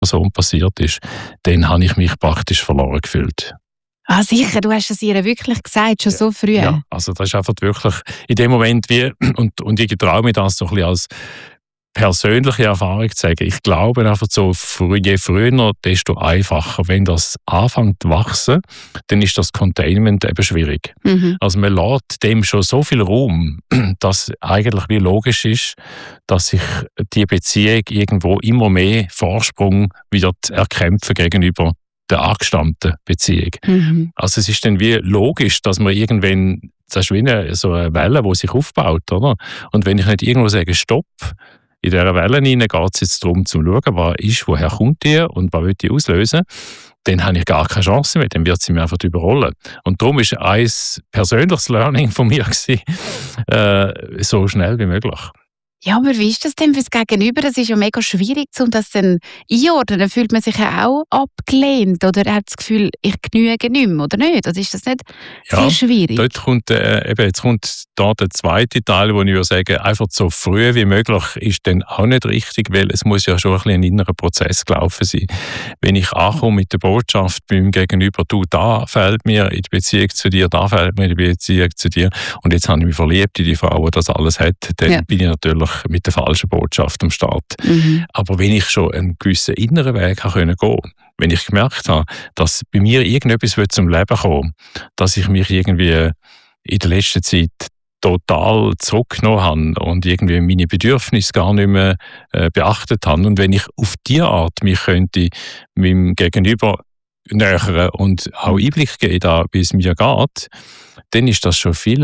Person passiert ist, dann habe ich mich praktisch verloren gefühlt. Ah, sicher, du hast es ihr wirklich gesagt, schon so früh. Ja, also das ist einfach wirklich in dem Moment wie, und ich traue mir das so ein bisschen als persönliche Erfahrung zu sagen. Ich glaube einfach so, je früher, desto einfacher. Wenn das anfängt zu wachsen, dann ist das Containment eben schwierig. Also man lässt dem schon so viel Raum, dass eigentlich wie logisch ist, dass sich die Beziehung irgendwo immer mehr Vorsprung wieder erkämpfen gegenüber der angestammten Beziehung. Also es ist dann wie logisch, dass man irgendwann, das ist wie so eine Welle, die sich aufbaut, oder? Und wenn ich nicht irgendwo sage, Stopp, in dieser Welle hinein geht es jetzt darum, zu schauen, was ist, woher kommt die und was will die auslösen, dann habe ich gar keine Chance mehr, dann wird sie mir einfach überrollen. Und darum war ein persönliches Learning von mir so schnell wie möglich. Ja, aber wie ist das denn fürs Gegenüber? Das ist ja mega schwierig, um das dann einordnen. Dann fühlt man sich ja auch abgelehnt oder hat das Gefühl, ich genüge nicht mehr, oder nicht? Also ist das nicht viel schwierig? Dort kommt, jetzt kommt da der zweite Teil, wo ich würde sagen, einfach so früh wie möglich ist dann auch nicht richtig, weil es muss ja schon ein bisschen ein innerer Prozess gelaufen sein. Wenn ich ankomme mit der Botschaft beim Gegenüber, du, da fehlt mir in die Beziehung zu dir, da fehlt mir in die Beziehung zu dir und jetzt habe ich mich verliebt in die Frau, die das alles hat, dann bin ich natürlich mit der falschen Botschaft am Start. Aber wenn ich schon einen gewissen inneren Weg gehen konnte, wenn ich gemerkt habe, dass bei mir irgendetwas zum Leben kommen, dass ich mich irgendwie in der letzten Zeit total zurückgenommen habe und irgendwie meine Bedürfnisse gar nicht mehr beachtet habe. Und wenn ich auf diese Art mich könnte meinem Gegenüber nähern und auch Einblick geben, wie es mir geht, dann ist das schon viel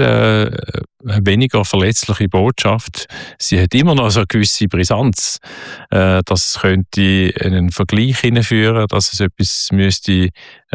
weniger verletzliche Botschaft. Sie hat immer noch so eine gewisse Brisanz. Das könnte in einen Vergleich hineinführen, dass es etwas müsste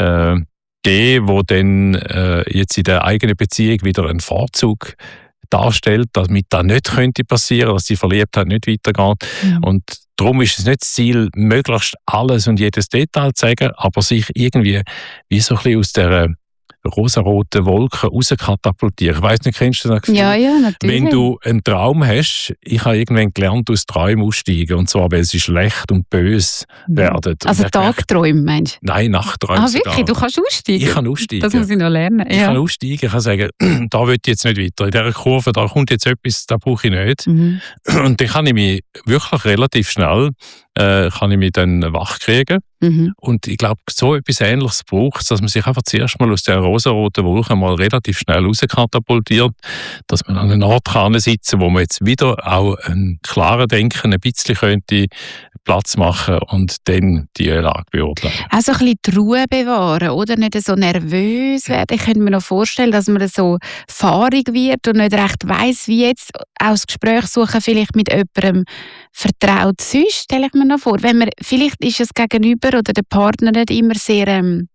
geben, wo dann jetzt in der eigenen Beziehung wieder einen Vorzug darstellt, damit das nicht könnte passieren, dass die Verliebtheit nicht weitergeht. Und darum ist es nicht das Ziel, möglichst alles und jedes Detail zu sagen, aber sich irgendwie wie so ein bisschen aus der rosaroten Wolken rauskatapultieren. Ich weiss nicht, kennst du das Gefühl? Ja, natürlich. Wenn du einen Traum hast, ich habe irgendwann gelernt, aus Träumen aussteigen, und zwar, weil sie schlecht und böse werden. Also Tagträume, meinst du? Nein, Nachträume. Ah, wirklich? Du kannst aussteigen? Ich kann aussteigen. Das muss ich noch lernen. Ich kann aussteigen, ich kann sagen, da will ich jetzt nicht weiter. In dieser Kurve, da kommt jetzt etwas, das brauche ich nicht. Und dann kann ich mich wirklich relativ schnell dann wach kriegen. Und ich glaube, so etwas Ähnliches braucht es, dass man sich einfach zuerst mal aus der rosaroten Wolke mal relativ schnell rauskatapultiert, dass man an einem Ort kann sitzen, wo man jetzt wieder auch ein klares Denken ein bisschen könnte Platz machen und dann die Lage beurteilen. Also ein bisschen die Ruhe bewahren, oder? Nicht so nervös werden. Ich könnte mir noch vorstellen, dass man so fahrig wird und nicht recht weiss, wie jetzt auch das Gespräch suchen, vielleicht mit jemandem vertraut sonst, stelle ich mir noch vor. Wenn man, vielleicht ist es Gegenüber oder der Partner nicht immer sehr,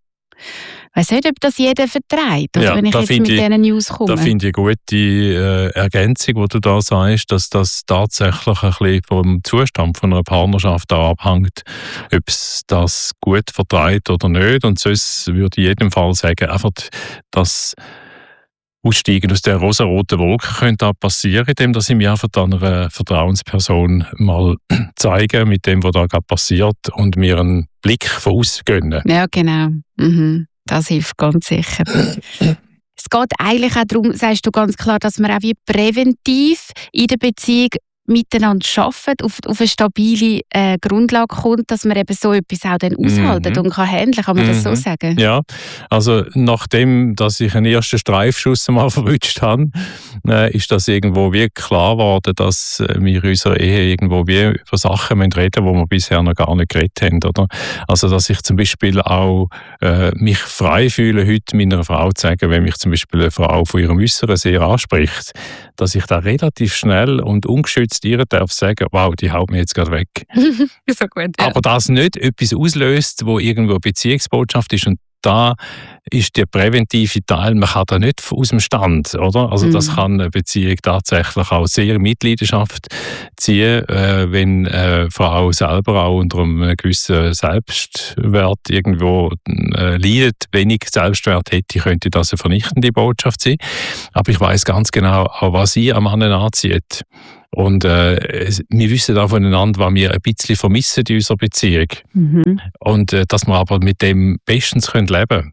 ich weiss nicht, ob das jeder vertreibt, oder wenn ich jetzt mit diesen News komme. Da finde ich eine gute Ergänzung, die du da sagst, dass das tatsächlich ein bisschen vom Zustand von einer Partnerschaft abhängt, ob es das gut vertreibt oder nicht. Und sonst würde ich in jedem Fall sagen, einfach das Aussteigen aus der rosaroten Wolke könnte auch passieren, indem ich mich einfach einer Vertrauensperson mal zeige, mit dem, was da gerade passiert, und mir einen Blick von außen gönnen. Ja, genau. Das hilft ganz sicher. Es geht eigentlich auch darum, sagst du ganz klar, dass man auch wie präventiv in der Beziehung miteinander arbeitet, auf eine stabile Grundlage kommt, dass man eben so etwas auch dann aushalten und kann handeln, kann man das so sagen? Ja, also nachdem, dass ich einen ersten Streifschuss mal verwünscht habe, ist das irgendwo wie klar geworden, dass wir in unserer Ehe irgendwo wie über Sachen reden müssen, die wir bisher noch gar nicht geredet haben, oder? Also, dass ich zum Beispiel auch mich frei fühle, heute meiner Frau zu sagen, wenn mich zum Beispiel eine Frau von ihrem Äußeren sehr anspricht, dass ich da relativ schnell und ungeschützt ihr darf sagen, wow, die haut mir jetzt gerade weg. So gut, ja. Aber das nicht etwas auslöst, wo irgendwo eine Beziehungsbotschaft ist, und da ist der präventive Teil, man kann da nicht aus dem Stand, oder? Also das kann eine Beziehung tatsächlich auch sehr in Mitleidenschaft ziehen, wenn eine Frau selber auch unter einem gewissen Selbstwert irgendwo leidet. Wenig Selbstwert hätte, könnte das eine vernichtende Botschaft sein. Aber ich weiss ganz genau, auch was sie am Mann anzieht. Und wir wissen auch voneinander, was wir ein bisschen vermissen in unserer Beziehung. Und dass wir aber mit dem bestens leben können.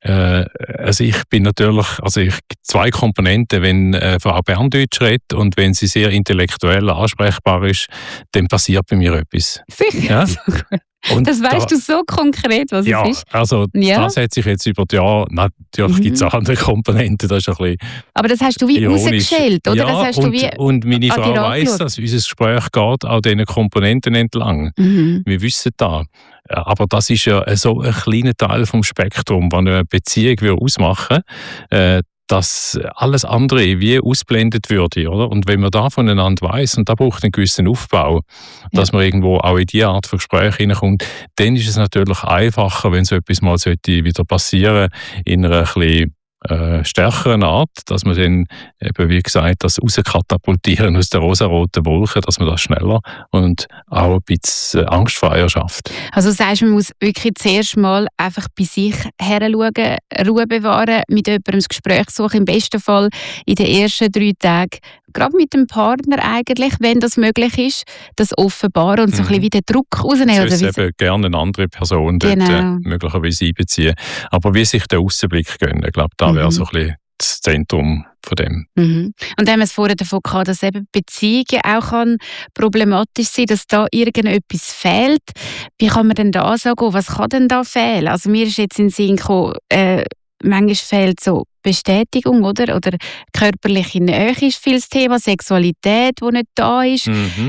Also ich bin natürlich, zwei Komponenten, wenn Frau Berndeutsch redet und wenn sie sehr intellektuell ansprechbar ist, dann passiert bei mir etwas. Sicher. Ja? Und das weißt du so konkret, was es ist? Also das hat sich jetzt über die Jahre, natürlich gibt es auch andere Komponenten, das ist ein bisschen aber das hast du wie rausgeschält, oder? Ja, das hast du wie und meine Frau weiss, dass unser Gespräch geht auch diesen Komponenten entlang. Wir wissen das. Aber das ist ja so ein kleiner Teil vom Spektrum, das eine Beziehung ausmachen würde, dass alles andere wie ausblendet würde, oder? Und wenn man da voneinander weiss, und da braucht einen gewissen Aufbau, dass man irgendwo auch in diese Art von Gespräch hineinkommt, dann ist es natürlich einfacher, wenn so etwas mal wieder passieren sollte, in einer bisschen stärkeren Art, dass man dann eben, wie gesagt, das rauskatapultieren aus der rosaroten Wolke, dass man das schneller und auch ein bisschen angstfreier schafft. Also du sagst, man muss wirklich zuerst mal einfach bei sich heranschauen, Ruhe bewahren, mit jemandem das Gespräch suchen, im besten Fall in den ersten 3 Tagen, gerade mit dem Partner eigentlich, wenn das möglich ist, das offenbaren und so ein bisschen wieder Druck rausnehmen. Das ist eben gerne eine andere Person dort möglicherweise einbeziehen. Aber wie sich der Aussenblick gönnen, ich glaube, da wäre so ein bisschen das Zentrum von dem. Und da haben wir es vorher davon gehabt, dass eben Beziehungen auch problematisch sein, dass da irgendetwas fehlt. Wie kann man denn da so gehen? Was kann denn da fehlen? Also mir ist jetzt in den Sinn gekommen, manchmal fehlt so Bestätigung, oder körperliche Nähe ist viel das Thema, Sexualität, die nicht da ist.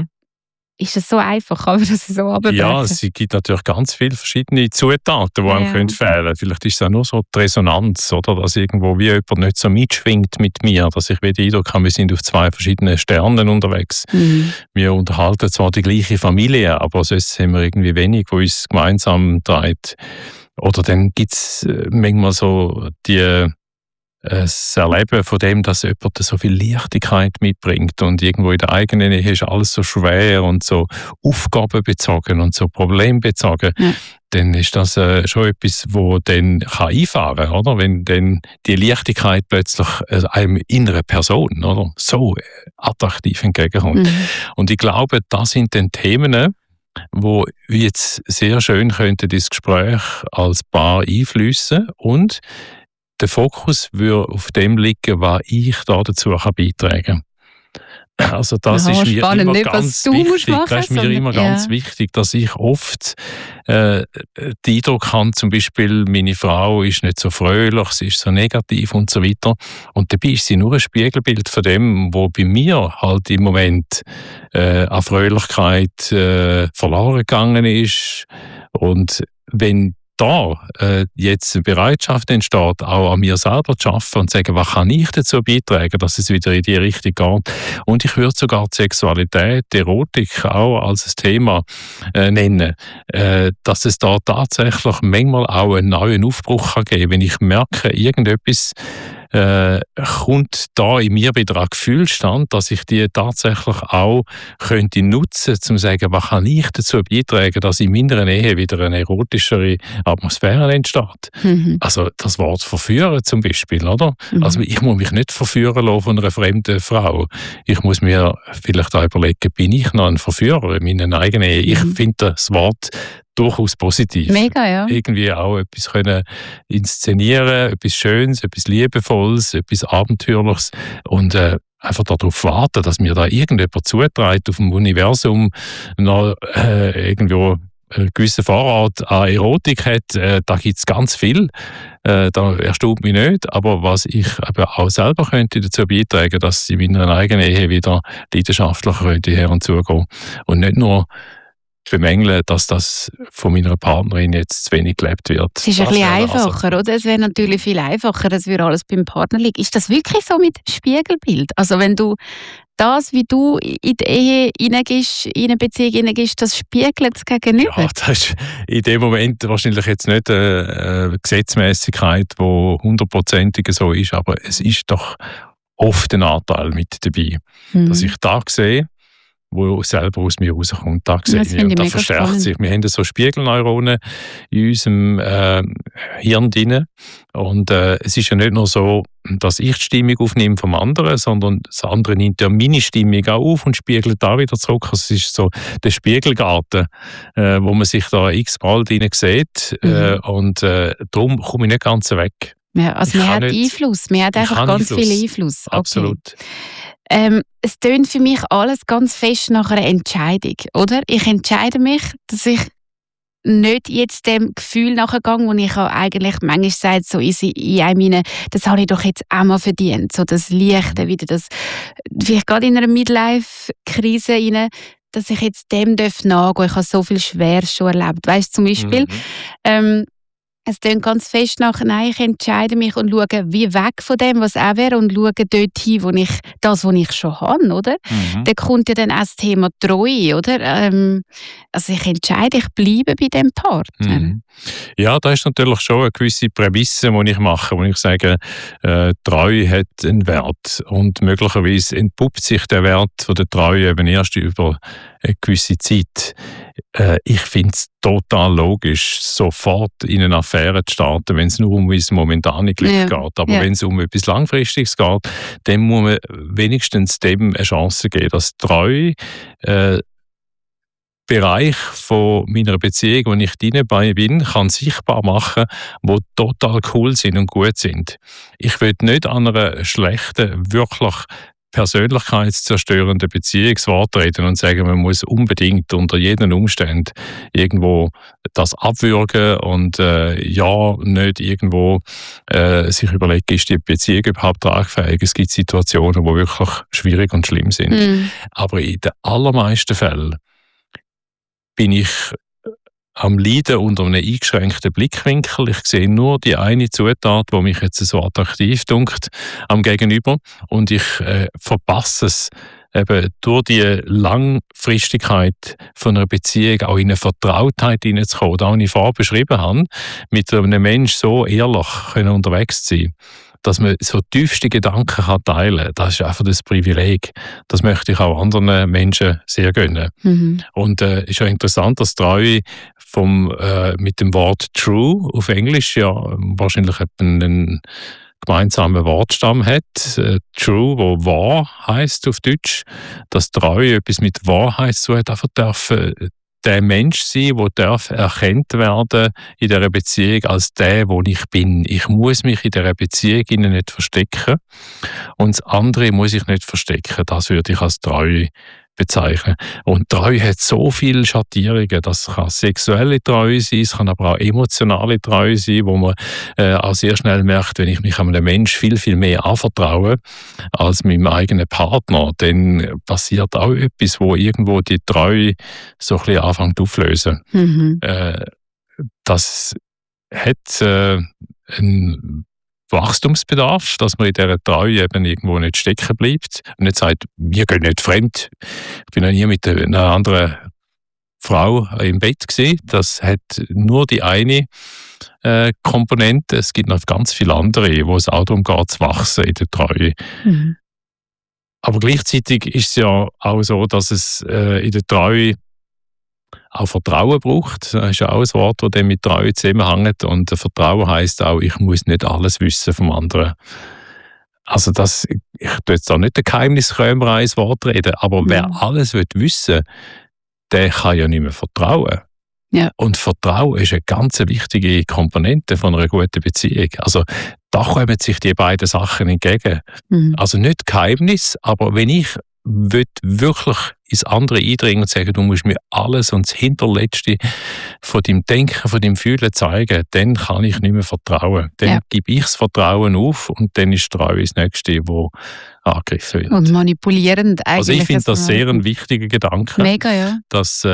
Ist das so einfach? Kann man das so runterbrechen? Ja, es gibt natürlich ganz viele verschiedene Zutaten, die einem fehlen können. Vielleicht ist es auch nur so die Resonanz, oder? Dass irgendwo wie jemand nicht so mitschwingt mit mir, dass ich wieder den Eindruck habe, wir sind auf 2 verschiedenen Sternen unterwegs. Wir unterhalten zwar die gleiche Familie, aber sonst haben wir irgendwie wenig, wo uns gemeinsam treibt. Oder dann gibt es manchmal so das Erleben von dem, dass jemand so viel Leichtigkeit mitbringt und irgendwo in der eigenen Ehe ist alles so schwer und so aufgabenbezogen und so problembezogen, dann ist das schon etwas, wo dann einfahren kann, oder? Wenn dann die Leichtigkeit plötzlich einem inneren Person, oder? So attraktiv entgegenkommt. Und ich glaube, das sind dann Themen, wo jetzt sehr schön könnte das Gespräch als Paar einfließen und der Fokus würde auf dem liegen, was ich da dazu beitragen kann. Also das ist mir spannend, immer nicht, ganz was wichtig. Machen, das ist mir immer ganz wichtig, dass ich oft den Eindruck habe, zum Beispiel, meine Frau ist nicht so fröhlich, sie ist so negativ und so weiter. Und dabei ist sie nur ein Spiegelbild von dem, was bei mir halt im Moment an Fröhlichkeit verloren gegangen ist. Und wenn da jetzt eine Bereitschaft entsteht, auch an mir selber zu arbeiten und zu sagen, was kann ich dazu beitragen, dass es wieder in die Richtung geht. Und ich würde sogar die Sexualität, die Erotik auch als ein Thema nennen, dass es da tatsächlich manchmal auch einen neuen Aufbruch kann geben, wenn ich merke, irgendetwas kommt da in mir wieder ein Gefühlsstand, dass ich die tatsächlich auch könnte nutzen, um zu sagen, was kann ich dazu beitragen, dass in meiner Ehe wieder eine erotischere Atmosphäre entsteht. Also das Wort verführen zum Beispiel, oder? Also ich muss mich nicht verführen lassen von einer fremden Frau. Ich muss mir vielleicht auch überlegen, bin ich noch ein Verführer in meiner eigenen Ehe? Ich finde das Wort durchaus positiv. Mega, ja. Irgendwie auch etwas können inszenieren, etwas Schönes, etwas Liebevolles, etwas Abenteuerliches und einfach darauf warten, dass mir da irgendjemand zuträgt auf dem Universum noch irgendwo einen gewissen Vorrat an Erotik hat, da gibt es ganz viel. Da erstaunt mich nicht, aber was ich eben auch selber könnte dazu beitragen, dass ich in meiner eigenen Ehe wieder leidenschaftlicher könnte her und zugehen und nicht nur bemängeln, dass das von meiner Partnerin jetzt zu wenig gelebt wird. Es ist ein bisschen einfacher, oder? Es wäre natürlich viel einfacher, es würde alles beim Partner liegen. Ist das wirklich so mit Spiegelbild? Also wenn du das, wie du in die Ehe hineingehst, in eine Beziehung hineingehst, das spiegelt es gegenüber? Ja, das ist in dem Moment wahrscheinlich jetzt nicht eine Gesetzmäßigkeit, die 100%ig so ist, aber es ist doch oft ein Anteil mit dabei. Dass ich da sehe, wo selber aus mir rauskommt. Da sehe Das ich. finde Und ich das mega verstärkt spannend. sich. Wir haben so Spiegelneuronen in unserem Hirn drin. Und es ist ja nicht nur so, dass ich die Stimmung aufnehme vom anderen, sondern das andere nimmt ja meine Stimmung auch auf und spiegelt da wieder zurück. Also es ist so der Spiegelgarten, wo man sich da x-mal drin sieht. Und darum komme ich nicht ganz weg. Ja, also man hat nicht, Einfluss, man hat einfach ganz viel Einfluss. Okay. Absolut. Es tönt für mich alles ganz fest nach einer Entscheidung, oder? Ich entscheide mich, dass ich nicht jetzt dem Gefühl nachgehe, wo ich auch eigentlich manchmal sage, so in einem hinein, das habe ich doch jetzt auch mal verdient. So das Leichte, wieder das, vielleicht gerade in einer Midlife-Krise rein, dass ich jetzt dem nachgehen darf. Ich habe so viel Schweres schon erlebt. Weißt du, zum Beispiel, es klingt ganz fest nach, nein, ich entscheide mich und schaue wie weg von dem, was auch wäre, und schaue dort hin, was ich schon habe, oder? Da kommt ja dann auch das Thema Treue, oder? Also ich entscheide, ich bleibe bei dem Partner. Ja, da ist natürlich schon eine gewisse Prämisse, die ich mache, wo ich sage, Treue hat einen Wert und möglicherweise entpuppt sich der Wert von der Treue eben erst über eine gewisse Zeit. Ich finde es total logisch, sofort in eine Affäre zu starten, wenn es nur um das momentane Glück geht. Aber wenn es um etwas Langfristiges geht, dann muss man wenigstens dem eine Chance geben, dass Treue Bereich von meiner Beziehung, wo ich dabei bin, kann sichtbar machen, wo total cool sind und gut sind. Ich will nicht an einer schlechten, wirklich persönlichkeitszerstörenden Beziehung das Wort reden und sagen, man muss unbedingt unter jeden Umständen irgendwo das abwürgen und nicht irgendwo sich überlegen, ist die Beziehung überhaupt tragfähig. Es gibt Situationen, die wirklich schwierig und schlimm sind. Aber in den allermeisten Fällen bin ich am Leiden unter einem eingeschränkten Blickwinkel. Ich sehe nur die eine Zutat, die mich jetzt so attraktiv dünkt am Gegenüber, und ich verpasse es, eben durch die Langfristigkeit von einer Beziehung auch in eine Vertrautheit hineinzukommen, da ich vorher beschrieben habe, mit einem Menschen so ehrlich unterwegs zu sein, dass man so tiefste Gedanken teilen kann. Das ist einfach das Privileg. Das möchte ich auch anderen Menschen sehr gönnen. Und es ist ja interessant, dass Treue mit dem Wort true auf Englisch ja wahrscheinlich einen gemeinsamen Wortstamm hat. True, wo wahr heisst auf Deutsch, dass Treue etwas mit Wahrheit zu tun hat. Einfach der Mensch sein, der erkannt werden in dieser Beziehung als der, wo ich bin. Ich muss mich in dieser Beziehung nicht verstecken und das andere muss ich nicht verstecken. Das würde ich als Treue bezeichnen. Und Treue hat so viele Schattierungen. Das kann sexuelle Treue sein, es kann aber auch emotionale Treue sein, wo man auch sehr schnell merkt, wenn ich mich einem Menschen viel, viel mehr anvertraue als meinem eigenen Partner, dann passiert auch etwas, wo irgendwo die Treue so ein bisschen anfängt aufzulösen. Das hat einen Wachstumsbedarf, dass man in dieser Treue eben irgendwo nicht stecken bleibt und nicht sagt, wir gehen nicht fremd. Ich bin noch nie mit einer anderen Frau im Bett gewesen. Das hat nur die eine Komponente. Es gibt noch ganz viele andere, wo es auch darum geht, zu wachsen in der Treue. Aber gleichzeitig ist es ja auch so, dass es in der Treue auch Vertrauen braucht. Das ist ja auch ein Wort, das dann mit Treue zusammenhängt. Und Vertrauen heisst auch, ich muss nicht alles wissen vom anderen. Also ich tue jetzt da nicht den Geheimniskrämer ins Wort reden, aber wer alles wissen will, der kann ja nicht mehr vertrauen. Ja. Und Vertrauen ist eine ganz wichtige Komponente von einer guten Beziehung. Also da kommen sich die beiden Sachen entgegen. Also nicht Geheimnis, aber wenn ich wirklich ins andere eindringen und sagen, du musst mir alles und das Hinterletzte von deinem Denken, von deinem Fühlen zeigen, dann kann ich nicht mehr vertrauen. Dann gebe ich das Vertrauen auf und dann ist Treue das Nächste, wo angegriffen wird. Und manipulierend eigentlich. Also ich finde das sehr ein wichtiger Gedanke. Mega, ja. Dass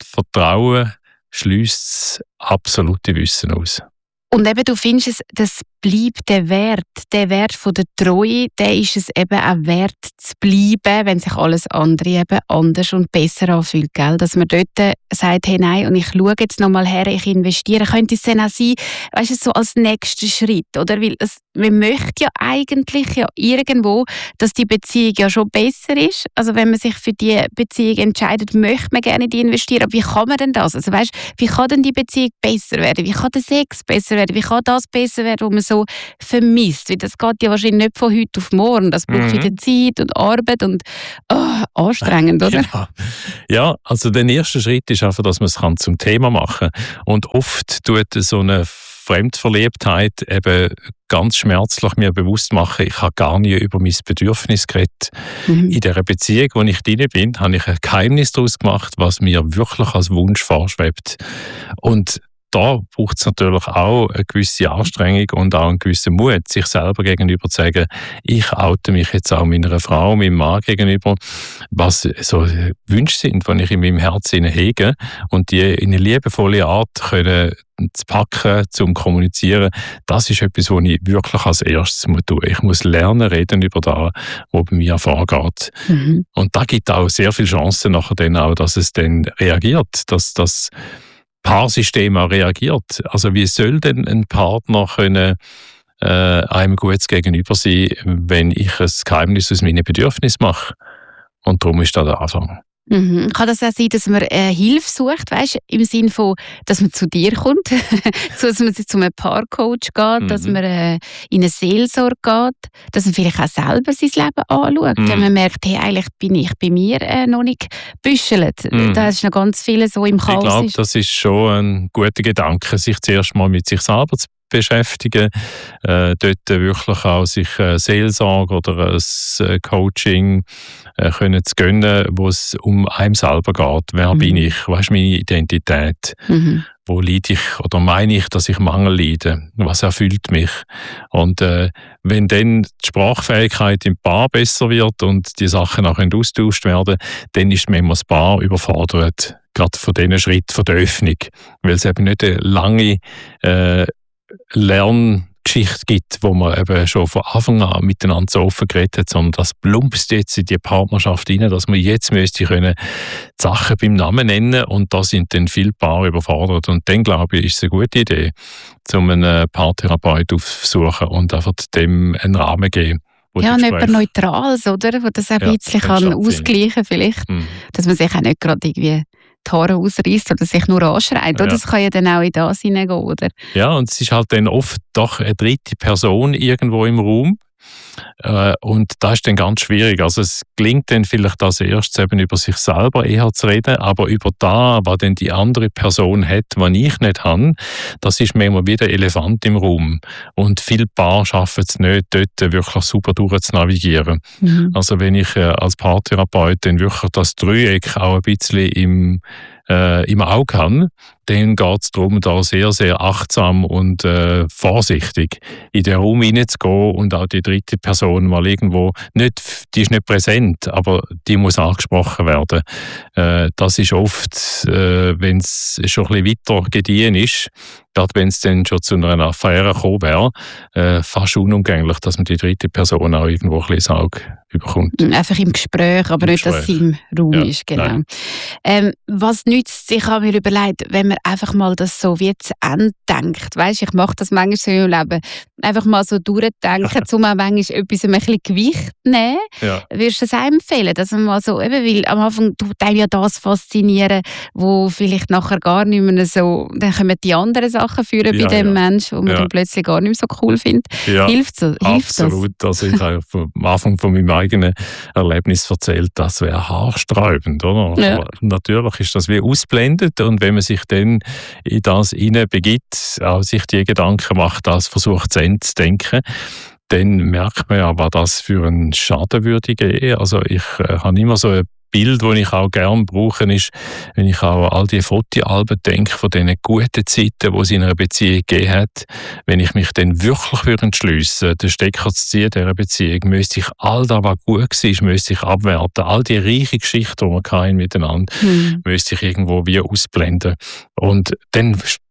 Vertrauen schliesst das absolute Wissen aus. Und eben, du findest, das bleibt der Wert von der Treue, der ist es eben auch wert zu bleiben, wenn sich alles andere eben anders und besser anfühlt, gell? Dass man dort sagt, hey, nein, und ich schaue jetzt nochmal her, ich investiere, könnte es dann auch sein, weißt du, so als nächster Schritt, oder? Weil man möchte ja eigentlich ja irgendwo, dass die Beziehung ja schon besser ist. Also wenn man sich für die Beziehung entscheidet, möchte man gerne die investieren. Aber wie kann man denn das? Also weißt, wie kann denn die Beziehung besser werden? Wie kann der Sex besser werden? Wie kann das besser werden, was man so vermisst? Weil das geht ja wahrscheinlich nicht von heute auf morgen. Das braucht wieder Zeit und Arbeit und anstrengend, oder? Ja, also der erste Schritt ist einfach, dass man es zum Thema machen kann. Und oft tut so eine Fremdverliebtheit eben ganz schmerzlich mir bewusst machen, ich habe gar nie über mein Bedürfnis geredet. In dieser Beziehung, wo ich drin bin, habe ich ein Geheimnis daraus gemacht, was mir wirklich als Wunsch vorschwebt. Und da braucht es natürlich auch eine gewisse Anstrengung und auch einen gewissen Mut, sich selber gegenüber zu sagen, ich oute mich jetzt auch meiner Frau, meinem Mann gegenüber, was so Wünsche sind, die ich in meinem Herzen hege und die in eine liebevolle Art können zu packen, zum kommunizieren, das ist etwas, was ich wirklich als erstes tun muss. Ich muss lernen, reden über das, was bei mir vorgeht. Und da gibt auch sehr viele Chancen nachher dann auch, dass es dann reagiert, dass das Paarsystem auch reagiert. Also wie soll denn ein Partner können einem gut gegenüber sein, wenn ich ein Geheimnis aus meinen Bedürfnissen mache? Und darum ist das der Anfang. Kann das auch sein, dass man Hilfe sucht, weißt, im Sinne von, dass man zu dir kommt, dass man zu einem Paarcoach geht, dass man in eine Seelsorge geht, dass man vielleicht auch selber sein Leben anschaut, wenn man merkt, hey, eigentlich bin ich bei mir noch nicht büschelt. Da ist noch ganz viel so im Chaos. Ich glaube, das ist schon ein guter Gedanke, sich zuerst mal mit sich selber zu beschäftigen, dort wirklich auch sich Seelsorge oder ein Coaching können zu gönnen, wo es um einem selber geht. Wer bin ich? Was ist meine Identität? Wo leide ich oder meine ich, dass ich Mangel leide? Was erfüllt mich? Und wenn dann die Sprachfähigkeit im Paar besser wird und die Sachen auch austauscht werden, dann ist manchmal das Paar überfordert, gerade von diesen Schritten von der Öffnung, weil es eben nicht eine lange Lerngeschichte gibt, wo man eben schon von Anfang an miteinander so offen geredet hat, sondern das plumpst jetzt in die Partnerschaft rein, dass man jetzt müsste können die Sachen beim Namen nennen und da sind dann viele Paare überfordert. Und dann, glaube ich, ist es eine gute Idee, einen Paartherapeut aufzusuchen und einfach dem einen Rahmen geben. Ja, und jemand Neutrales, oder? Wo das ein bisschen kann ausgleichen vielleicht, dass man sich auch nicht gerade irgendwie die Haare ausreißt oder sich nur anschreit. Oder? Das kann ja dann auch in das hineingehen, oder? Ja, und es ist halt dann oft doch eine dritte Person irgendwo im Raum. Und das ist dann ganz schwierig. Also es gelingt dann vielleicht als erstes eben über sich selber eher zu reden, aber über das, was dann die andere Person hat, was ich nicht habe, das ist manchmal wieder Elefant im Raum. Und viele Paare schaffen es nicht, dort wirklich super durchzunavigieren. Also wenn ich als Paartherapeut dann wirklich das Dreieck auch ein bisschen im Auge habe, dann geht es darum, da sehr, sehr achtsam und vorsichtig in den Raum hineinzugehen und auch die dritte Person mal irgendwo, die ist nicht präsent, aber die muss angesprochen werden. Das ist oft, wenn es schon ein bisschen weiter gediehen ist, gerade wenn es dann schon zu einer Affäre gekommen wäre, fast unumgänglich, dass man die dritte Person auch irgendwo ein bisschen ins Auge bekommt. Einfach im Gespräch, aber nicht, dass sie im Raum ist. Genau. Was nützt sich, habe ich mir überlegt, wenn man einfach mal das so wie zu Ende denkt. Weißt, ich mache das manchmal so im Leben. Einfach mal so durchdenken, um auch manchmal etwas ein bisschen Gewicht zu nehmen. Ja. Würdest du das auch empfehlen? Dass man mal so, eben, weil am Anfang tut einem ja das faszinieren, wo vielleicht nachher gar nicht mehr so, dann kommen die anderen Sachen führen bei dem Menschen, wo man dann plötzlich gar nicht mehr so cool findet. Ja, hilft das? Absolut. Also ich habe am Anfang von meinem eigenen Erlebnis erzählt, das wäre haarsträubend, oder? Ja. Aber natürlich ist das wie ausblendet und wenn man sich dann in das hineinbegibt, auch sich die Gedanken macht, das versucht zu Ende zu denken, dann merkt man ja, was das für einen Schaden würde geben. Also ich habe immer so ein Bild, das ich auch gerne brauche, ist, wenn ich auch all die Fotoalben denke, von diesen guten Zeiten, die es in einer Beziehung gegeben hat, wenn ich mich dann wirklich entschliessen würde, den Stecker zu ziehen dieser Beziehung, müsste ich all das, was gut war, müsste ich abwerten. All die reichen Geschichten, die wir hatten miteinander, müsste ich irgendwo wie ausblenden. Und dann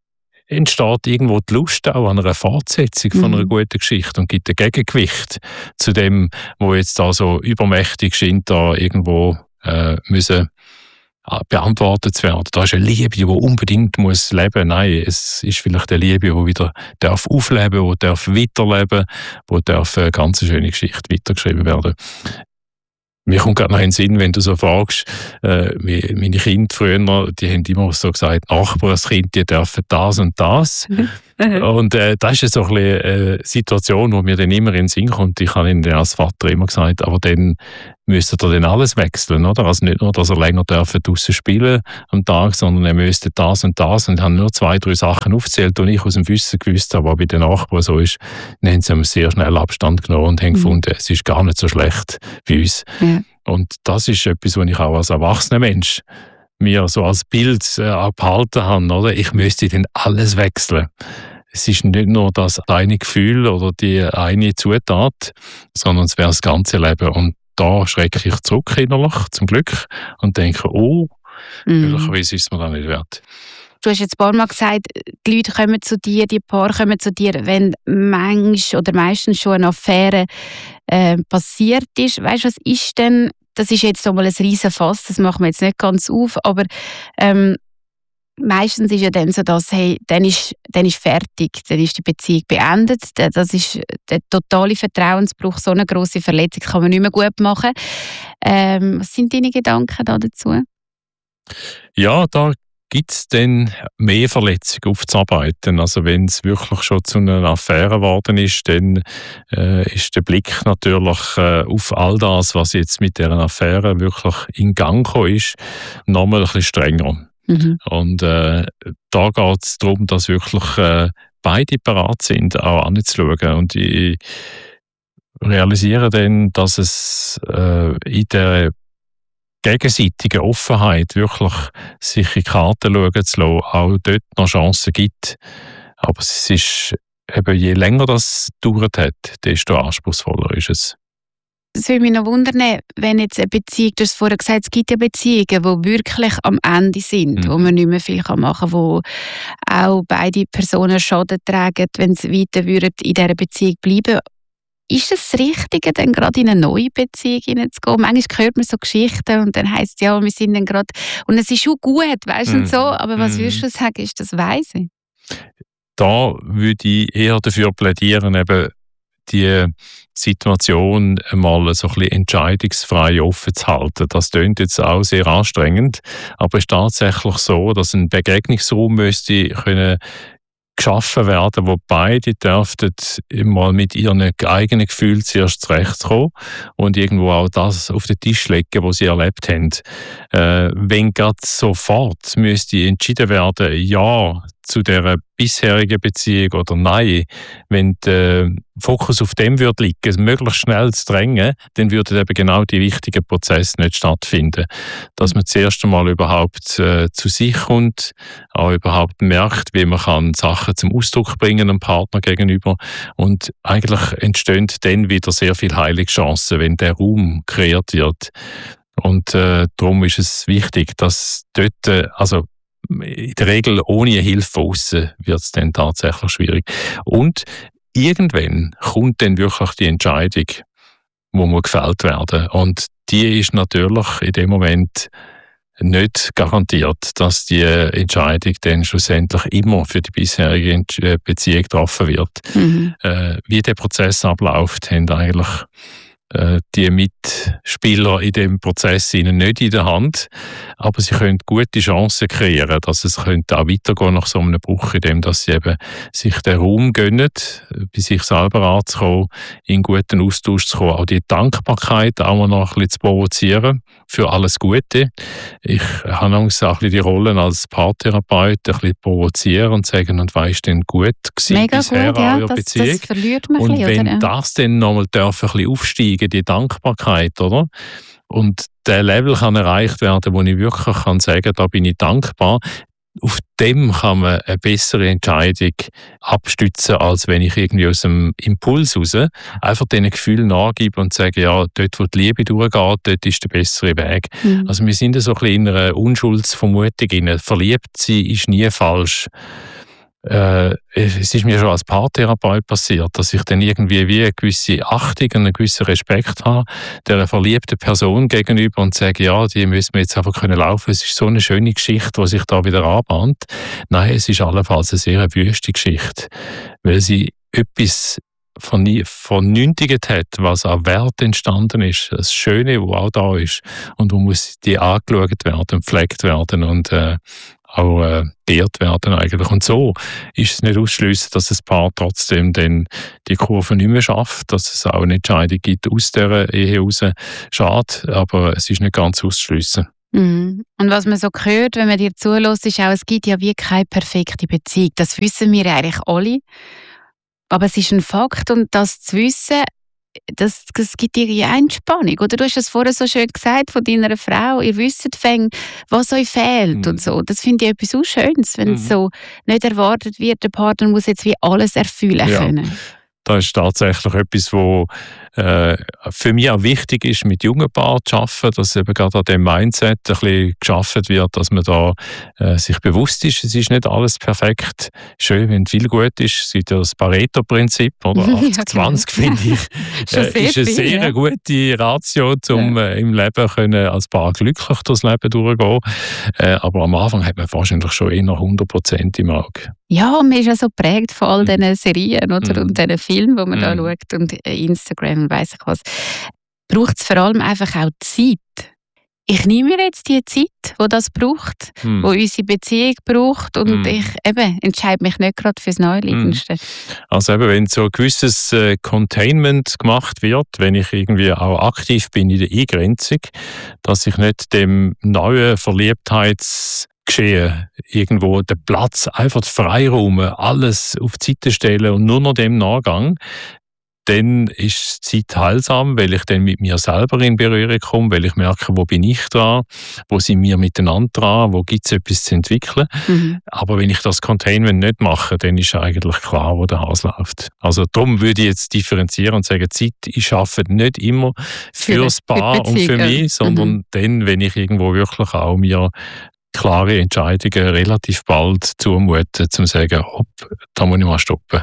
entsteht irgendwo die Lust auch an einer Fortsetzung von einer guten Geschichte und gibt ein Gegengewicht zu dem, wo jetzt da so übermächtig scheint, da irgendwo müssen beantwortet zu werden. Da ist eine Liebe, die unbedingt muss leben. Nein, es ist vielleicht eine Liebe, die wieder darf aufleben, die darf weiterleben, die darf eine ganz schöne Geschichte weitergeschrieben werden. Mir kommt gerade noch in den Sinn, wenn du so fragst, meine Kinder früher, die haben immer so gesagt, Nachbarskind, die dürfen das und das. Und das ist so ein bisschen eine Situation, die mir dann immer in den Sinn kommt. Ich habe ihnen als Vater immer gesagt, aber dann müsste er dann alles wechseln, oder? Also nicht nur, dass er länger draussen spielen am Tag, sondern er müsste das und das. Und haben nur 2, 3 Sachen aufgezählt, die ich aus dem Wissen gewusst habe, was bei den Nachbarn so ist. Dann haben sie sehr schnell Abstand genommen und haben gefunden, es ist gar nicht so schlecht bei uns. Ja. Und das ist etwas, was ich auch als erwachsener Mensch mir so als Bild behalten habe, oder? Ich müsste dann alles wechseln. Es ist nicht nur das eine Gefühl oder die eine Zutat, sondern es wäre das ganze Leben. Und da schrecke ich zurück innerlich, zum Glück, und denke, möglicherweise ist es mir dann nicht wert. Du hast jetzt ein paar Mal gesagt, die Leute kommen zu dir, die Paare kommen zu dir, wenn meistens schon eine Affäre passiert ist. Weißt du, was ist denn, das ist jetzt nochmal ein riesen Fass, das machen wir jetzt nicht ganz auf, aber meistens ist ja dann so, dass dann ist fertig, dann ist die Beziehung beendet. Das ist der totale Vertrauensbruch, so eine grosse Verletzung kann man nicht mehr gut machen. Was sind deine Gedanken dazu? Ja, da gibt es dann mehr Verletzungen aufzuarbeiten. Also wenn es wirklich schon zu einer Affäre geworden ist, dann ist der Blick natürlich auf all das, was jetzt mit dieser Affäre wirklich in Gang gekommen ist, nochmal ein bisschen strenger. Und da geht es darum, dass wirklich beide bereit sind, auch anzuschauen. Und ich realisiere dann, dass es in der gegenseitigen Offenheit wirklich sich in die Karten schauen zu lassen, auch dort noch Chancen gibt. Aber es ist eben, je länger das gedauert hat, desto anspruchsvoller ist es. Es würde mich noch wundern, wenn jetzt eine Beziehung, du hast vorher gesagt, es gibt ja Beziehungen, die wirklich am Ende sind, wo man nicht mehr viel machen kann, wo auch beide Personen Schaden tragen, wenn sie weiter in dieser Beziehung bleiben. Ist es das Richtige, dann gerade in eine neue Beziehung hineinzugehen? Manchmal hört man so Geschichten und dann heisst es, ja, wir sind dann gerade, und es ist schon gut, weißt du, und so, aber was würdest du sagen, ist das weise? Da würde ich eher dafür plädieren, eben die Situation einmal so ein bisschen entscheidungsfrei offen zu halten. Das klingt jetzt auch sehr anstrengend, aber es ist tatsächlich so, dass ein Begegnungsraum müsste können geschaffen werden, wo beide dürften mal mit ihren eigenen Gefühlen zuerst zurechtkommen und irgendwo auch das auf den Tisch legen, was sie erlebt haben. Wenn gerade sofort müsste entschieden werden, ja zu der bisherigen Beziehung oder nein, wenn der Fokus auf dem würde liegen, möglichst schnell zu drängen, dann würden eben genau die wichtigen Prozesse nicht stattfinden. Dass man zuerst einmal überhaupt zu sich kommt, auch überhaupt merkt, wie man kann Sachen zum Ausdruck bringen dem Partner gegenüber, und eigentlich entstehen dann wieder sehr viele Heilungschancen, wenn der Raum kreiert wird. Und darum ist es wichtig, dass dort, also in der Regel ohne Hilfe von aussen wird es dann tatsächlich schwierig. Und irgendwann kommt dann wirklich die Entscheidung, wo muss gefällt werden. Und die ist natürlich in dem Moment nicht garantiert, dass die Entscheidung dann schlussendlich immer für die bisherige Beziehung getroffen wird. Wie der Prozess abläuft, haben eigentlich die Mitspieler in dem Prozess ihnen nicht in der Hand, aber sie können gute Chancen kreieren, dass es könnte auch weitergehen nach so einem Bruch, indem dass sie eben sich den Raum gönnen, bei sich selber anzukommen, in guten Austausch zu kommen, auch die Dankbarkeit auch noch ein bisschen zu provozieren für alles Gute. Ich habe Angst, auch ein bisschen die Rolle als Paartherapeut ein bisschen provozieren und sagen, und was ist denn gut gewesen mega bisher gut, ja, an eurer Beziehung? Das verliert man und ein bisschen, wenn oder? das dann nochmal ein bisschen aufsteigen, die Dankbarkeit, oder? Und der Level kann erreicht werden, wo ich wirklich kann sagen, da bin ich dankbar. Auf dem kann man eine bessere Entscheidung abstützen, als wenn ich irgendwie aus dem Impuls raus einfach diesen Gefühlen nachgebe und sage, ja, dort, wo die Liebe durchgeht, dort ist der bessere Weg. Also wir sind so ein bisschen in einer Unschuldsvermutung. Verliebt sein ist nie falsch. es ist mir schon als Paartherapeut passiert, dass ich dann irgendwie wie eine gewisse Achtung und einen gewissen Respekt habe der verliebten Person gegenüber und sage, ja, die müssen wir jetzt einfach können laufen. Es ist so eine schöne Geschichte, die sich da wieder anbahnt. Nein, es ist allenfalls eine sehr wüste Geschichte, weil sie etwas vernünftigt hat, was an Wert entstanden ist, das Schöne, was auch da ist und wo muss die angeschaut werden, gepflegt werden und auch geehrt werden eigentlich. Und so ist es nicht auszuschliessen, dass das Paar trotzdem dann die Kurve nicht mehr schafft, dass es auch eine Entscheidung gibt aus dieser Ehe raus. Schade, aber es ist nicht ganz auszuschliessen. Und was man so hört, wenn man dir zuhört, ist auch, es gibt ja wie keine perfekte Beziehung. Das wissen wir eigentlich alle. Aber es ist ein Fakt und das zu wissen, das gibt dir eine Entspannung. Oder du hast es vorher so schön gesagt von deiner Frau, ihr wisst was euch fehlt und so. Das finde ich etwas so Schönes, wenn es so nicht erwartet wird, der Partner muss jetzt wie alles erfüllen können. Das ist tatsächlich etwas, was für mich auch wichtig ist, mit jungen Paaren zu arbeiten, dass eben gerade an dem Mindset ein bisschen geschaffen wird, dass man da sich bewusst ist, es ist nicht alles perfekt. Schön, wenn viel gut ist. Es gibt ja das Pareto-Prinzip, oder? 80-20, finde ich, ist eine sehr gute Ratio, um im Leben können als Paar glücklich durchs Leben durchgehen. Aber am Anfang hat man wahrscheinlich schon eher 100% im Auge. Ja, man ist ja so geprägt von all diesen Serien oder? Und diesen Filmen, die man da schaut und Instagram und weiss ich was. Braucht es vor allem einfach auch Zeit? Ich nehme mir jetzt die Zeit, die das braucht, die unsere Beziehung braucht und ich entscheide mich nicht gerade fürs Neuliebendste. Also eben, wenn so ein gewisses Containment gemacht wird, wenn ich irgendwie auch aktiv bin in der Eingrenzung, dass ich nicht dem neuen Verliebtheitsgeschehen irgendwo den Platz, einfach Freiraum, alles auf die Seite stellen und nur noch dem Nachgang, dann ist die Zeit heilsam, weil ich dann mit mir selber in Berührung komme, weil ich merke, wo bin ich dran, wo sind wir miteinander dran, wo gibt es etwas zu entwickeln. Aber wenn ich das Containment nicht mache, dann ist eigentlich klar, wo der Hase läuft. Also darum würde ich jetzt differenzieren und sagen, Zeit, ich arbeite nicht immer fürs Paar und für mich, sondern dann, wenn ich irgendwo wirklich auch mir klare Entscheidungen relativ bald zumuten, zum sagen, da muss ich mal stoppen.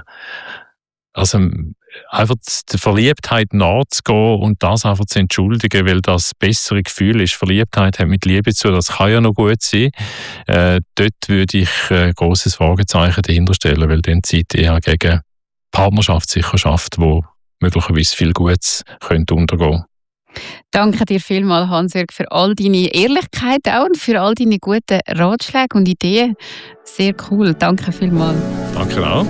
Also einfach der Verliebtheit nachzugehen und das einfach zu entschuldigen, weil das bessere Gefühl ist. Verliebtheit hat mit Liebe zu, das kann ja noch gut sein. Dort würde ich ein grosses Fragezeichen dahinter stellen, weil dann Zeit eher gegen Partnerschaft sicher schafft, wo möglicherweise viel Gutes könnte untergehen. Danke dir vielmals, Hans-Jörg, für all deine Ehrlichkeit auch und für all deine guten Ratschläge und Ideen. Sehr cool. Danke vielmals. Danke auch.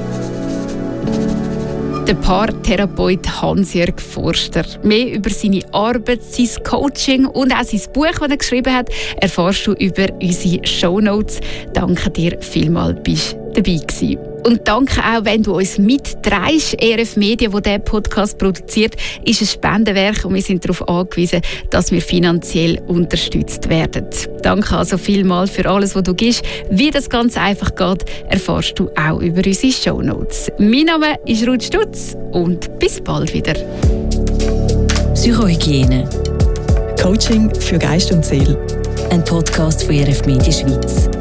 Der Paartherapeut Hans-Jörg Forster. Mehr über seine Arbeit, sein Coaching und auch sein Buch, das er geschrieben hat, erfährst du über unsere Shownotes. Danke dir vielmals, bist du dabei gewesen. Und danke auch, wenn du uns mittreibst. ERF Media, wo diesen Podcast produziert, ist ein Spendenwerk und wir sind darauf angewiesen, dass wir finanziell unterstützt werden. Danke also vielmals für alles, was du gibst. Wie das ganz einfach geht, erfährst du auch über unsere Shownotes. Mein Name ist Ruth Stutz und bis bald wieder. Psychohygiene. Coaching für Geist und Seele. Ein Podcast von ERF Media Schweiz.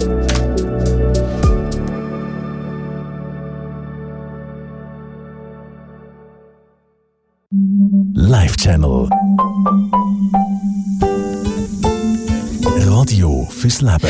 Live Channel. Radio fürs Leben.